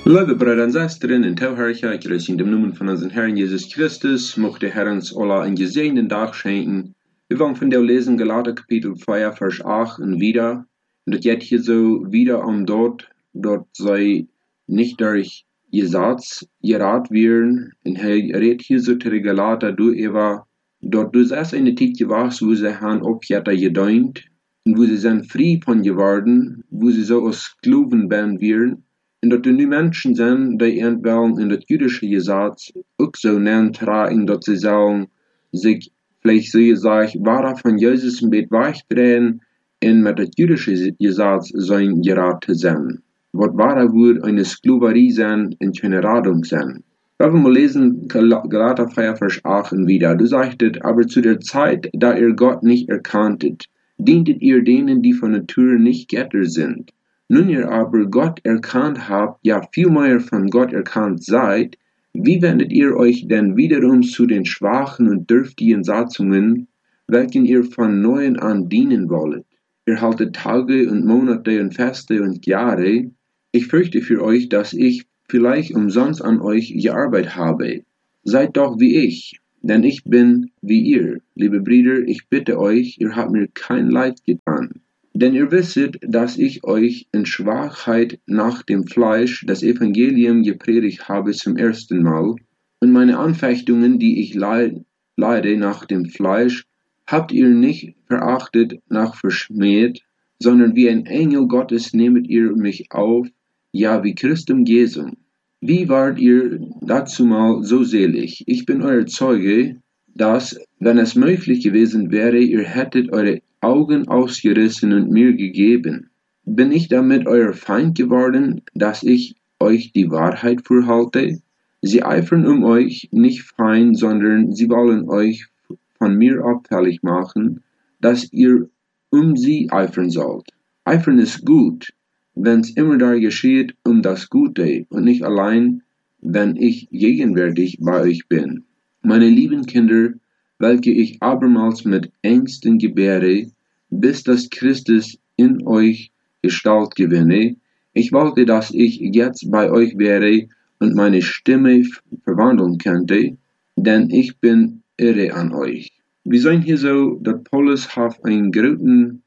Lieve broeder en zusteren en touwherrchen, ik reis in de naam van onze Herrn Jesus Christus, mocht de Herr uns alle einen gesegneten Tag schenken. Wir wollen von der lesen Galater Kapitel 4, Vers 8 und wieder. Und das geht hier so wieder dort sei nicht durch Gesetz gerat werden. Und er redet hier so zu den Galater, du Eva, dort du sagst eine Zeit gewachsen, wo sie haben Objetter gedeunt, und wo sie sind frei von geworden, wo sie so aus Sklaven werden. En dat er nu mensen zijn die wel in het jüdische Gesetz ook zo nennen tragen, dat ze sagen, sich vielleicht so gesagt, wahrer von Jesus ein bisschen wegdrehen und mit das jüdische Gesetz sein Gerät zu sein. Was wahrer wird eine Sklaverei sein und keine Radung sein. Wenn wir mal lesen, Galater 4, Vers 8 wieder, du sagtet, aber zu der Zeit, da ihr Gott nicht erkanntet, dientet ihr denen, die von Natur nicht Götter sind. Nun ihr aber Gott erkannt habt, ja vielmehr von Gott erkannt seid, wie wendet ihr euch denn wiederum zu den schwachen und dürftigen Satzungen, welchen ihr von Neuem an dienen wollet? Ihr haltet Tage und Monate und Feste und Jahre. Ich fürchte für euch, dass ich vielleicht umsonst an euch gearbeitet habe. Seid doch wie ich, denn ich bin wie ihr. Liebe Brüder, ich bitte euch, ihr habt mir kein Leid getan. Denn ihr wisset, dass ich euch in Schwachheit nach dem Fleisch das Evangelium gepredigt habe zum ersten Mal, und meine Anfechtungen, die ich leide nach dem Fleisch, habt ihr nicht verachtet nach verschmäht, sondern wie ein Engel Gottes nehmet ihr mich auf, ja wie Christum Jesum. Wie wart ihr dazumal so selig? Ich bin euer Zeuge, dass, wenn es möglich gewesen wäre, ihr hättet eure Augen ausgerissen und mir gegeben. Bin ich damit euer Feind geworden, dass ich euch die Wahrheit vorhalte? Sie eifern um euch nicht Feind, sondern sie wollen euch von mir abfällig machen, dass ihr um sie eifern sollt. Eifern ist gut, wenn's immer da geschieht um das Gute und nicht allein, wenn ich gegenwärtig bei euch bin. Meine lieben Kinder, welche ich abermals mit Ängsten gebäre, bis dass Christus in euch Gestalt gewinne. Ich wollte, dass ich jetzt bei euch wäre und meine Stimme verwandeln könnte, denn ich bin irre an euch. Wir sehen hier so, dass Paulus hat ein großes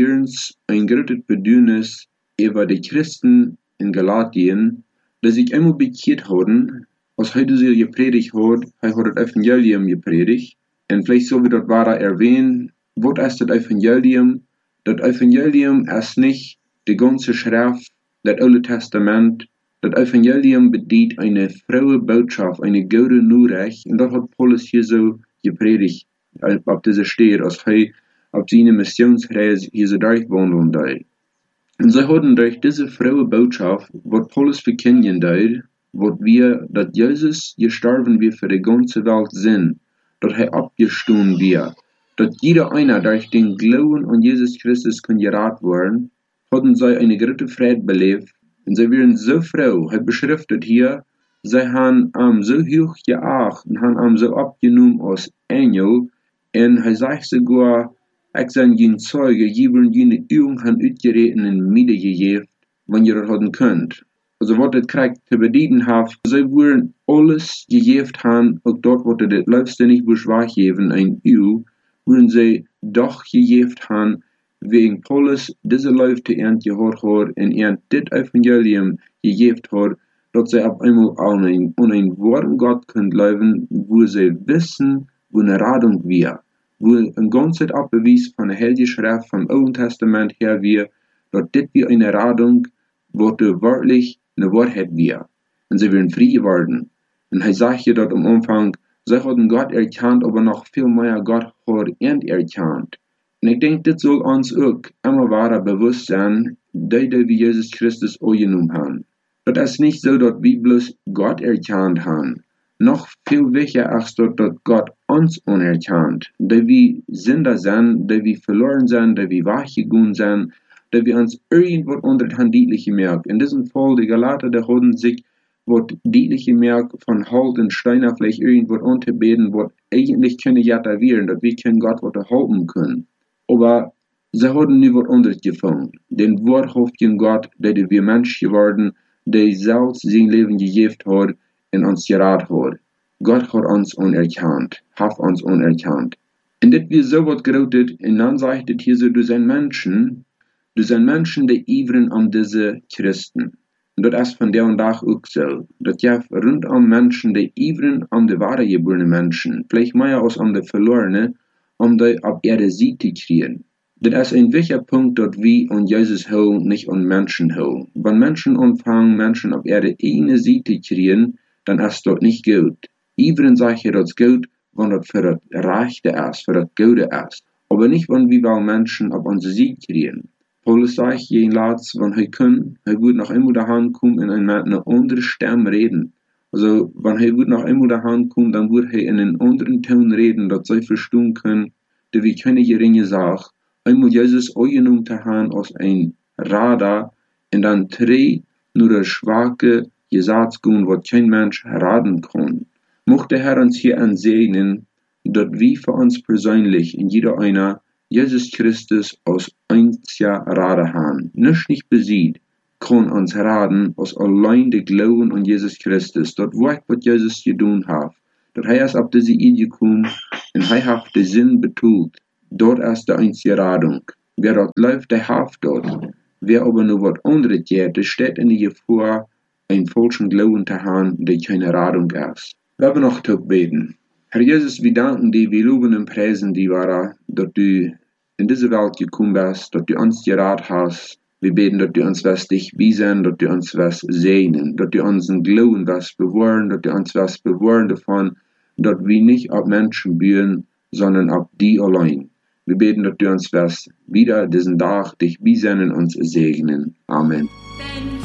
Bedürfnis über die Christen in Galatien, die sich einmal bekehrt haben, als heute sie gepredigt hat, er hat das Evangelium gepredigt. Und vielleicht so wie das war erwähnt, was ist das Evangelium? Das Evangelium ist nicht die ganze Schrift, das Alte Testament. Das Evangelium bedient eine frohe Botschaft, eine gute Nachricht. Und das hat Paulus hier so gepredigt, auf dieser Stelle, als er auf seine Missionsreise hier so durchwandeln soll. Und sie hatten durch diese frohe Botschaft, was Paulus verkündigen soll, dass Jesus gestorben wird für die ganze Welt sind, dass er abgestoßen wird, dass jeder einer durch den Glauben an Jesus Christus kann gerettet werden, hatten sie eine große Freude belebt, und sie waren so froh, er beschriftet hier, sie haben so hoch geachtet und haben so abgenommen als Engel, und er sagt sogar, ich bin ein Zeuge, jeder jene Übung haben ausgereden und Miete gegeben, wenn ihr das haben könnt. Also was das Krieg zu bedienen hat, sie wurden alles gegeben haben, auch dort, wo das letzte nicht beschwach geben, ein Übung, würden sie doch gegeben haben, wegen Paulus diese Leute zu gehört hat und das Evangelium gegeben hat, dass sie auf einmal an ein Wort Gott können leben, wo sie wissen, wo eine Radung wir, wo ein ganzes Abbeweis von der Heiligen Schrift vom Alten Testament her wir, dass das wie eine Radung, wo du wörtlich eine Wahrheit wir. Und sie werden frei geworden. Und er sagt hier dort am Anfang, sie hatten Gott erkannt, aber noch viel mehr Gott hat erkannt. Und ich denke, das soll uns auch immer wahrer bewusst sein, die wie Jesus Christus angenommen haben. Das ist nicht so, dass wir bloß Gott erkannt haben. Noch viel wichtiger ist, dass Gott uns anerkannt. Die wir Sünder sind, die wir verloren sind, die wir wachgegangen sind, die wir uns irgendwo unter die Hand deutlich gemerkt. In diesem Fall, die Galater, die haben sich was deutlich gemerkt von Halt und Steiner vielleicht irgendwo unterbeten, was eigentlich können ja da werden, dass wir können Gott was erhalten können. Aber sie haben nie was anderes gefunden. Den wahrhaftigen Gott, der wir Mensch geworden, der selbst sein Leben gegeben hat und uns gerettet hat. Gott hat uns unerkannt, hat uns unerkannt. Und das wird so was geroutet, und dann sagt es hier so, du sind Menschen, die ivern um diese Christen. Und das ist von der und Tag auch so. Das gibt rund um Menschen, die ivern um die wahrgeborenen Menschen, vielleicht mehr als um die Verlorenen, um die auf ihre Seite zu kriegen. Das ist ein wichtiger Punkt, dass wir an Jesus holen, nicht an Menschen holen. Wenn Menschen anfangen, Menschen auf ihre eigene Seite zu kriegen, dann ist das nicht gut. Ivern sagt ja, das ist gut, wenn das für das Rechte ist, für das Gute ist. Aber nicht, wenn wir Menschen auf unsere Seite kriegen. Paulus sagt, je laatst, wenn er kann, er wird nach einmal daheim kommen und mit einer anderen Stimme reden. Also, wenn er wird nach einmal daheim kommen, dann wird er in einen anderen Ton reden, dass sie verstehen können, dass wir keine geringe Sache, einmal Jesus angenommen zu haben als ein Radar und dann drei nur der schwache Gesetz gehen, was kein Mensch raten kann. Mochte der Herr uns hier ansegnen, dass wir für uns persönlich in jeder einer Jesus Christus als einziger Radar haben. Nicht besiegt, kann uns raten, als allein der Glauben an Jesus Christus, das Werk, was Jesus getan hat, dass er ist auf diese Idee gekommen und er hat den Sinn betont. Dort ist die einzige Radung. Wer dort läuft, der hat dort. Wer aber nur was anderes geht, der steht in der Gefahr, einen falschen Glauben zu haben, der keine Radung ist. Wir haben noch zu beten. Herr Jesus, wir danken dir, wir loben und preisen dich, dass du in diese Welt gekommen bist, dass du uns gerettet hast. Wir beten, dass du uns was dich wiesen, dass du uns was segnen, dass du unseren Glauben was bewahren, dass du uns was bewahren davon, dass wir nicht auf Menschen bühen, sondern auf die allein. Wir beten, dass du uns was wieder diesen Tag dich wiesen und uns segnen. Amen.